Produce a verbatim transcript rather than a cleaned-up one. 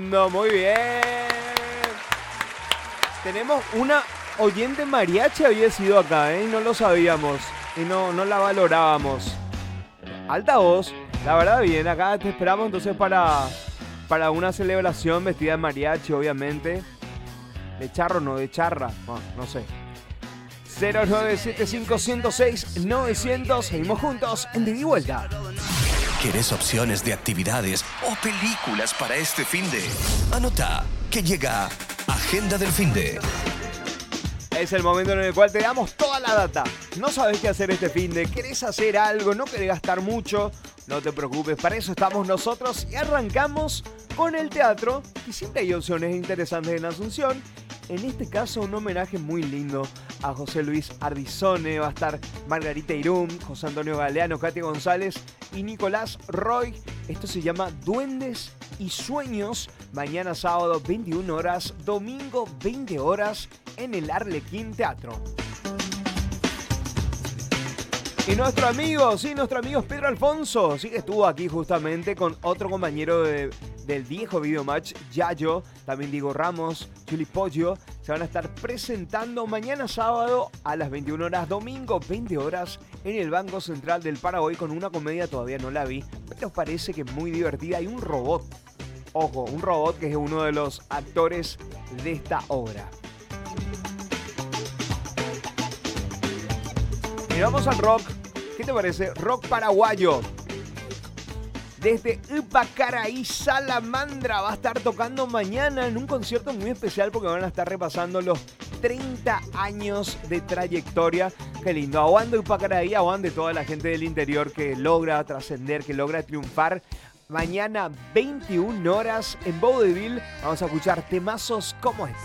No, muy bien. Tenemos una oyente mariachi había sido acá, ¿eh? Y no lo sabíamos. Y no, no la valorábamos. Alta voz. La verdad, bien. Acá te esperamos entonces para, para una celebración vestida de mariachi, obviamente. De charro, no, de charra. No, no sé. cero nueve siete cinco uno cero seis nueve cero cero. Seguimos juntos en De Ida y Vuelta. ¿Querés opciones de actividades o películas para este finde? Anota que llega Agenda del Finde. Es el momento en el cual te damos toda la data. No sabes qué hacer este finde, querés hacer algo, no querés gastar mucho. No te preocupes, para eso estamos nosotros y arrancamos con el teatro, que siempre hay opciones interesantes en Asunción. En este caso, un homenaje muy lindo a José Luis Ardizone. Va a estar Margarita Irún, José Antonio Galeano, Katia González y Nicolás Roy. Esto se llama Duendes y Sueños. Mañana sábado, veintiuna horas, domingo, veinte horas, en el Arlequín Teatro. Y nuestro amigo, sí, nuestro amigo es Pedro Alfonso. Sí que estuvo aquí justamente con otro compañero de, del viejo Videomatch, Yayo. También Diego Ramos, Juli Poggio. Se van a estar presentando mañana sábado a las veintiuna horas, domingo veinte horas, en el Banco Central del Paraguay con una comedia, todavía no la vi, pero parece que es muy divertida. Hay un robot, ojo, un robot que es uno de los actores de esta obra. Y vamos al rock. ¿Qué te parece? Rock paraguayo. Desde Ipacaraí, Salamandra va a estar tocando mañana en un concierto muy especial porque van a estar repasando los treinta años de trayectoria. Qué lindo. Aguante Ipacaraí, aguante toda la gente del interior que logra trascender, que logra triunfar. Mañana veintiuna horas en Vaudeville vamos a escuchar temazos como este.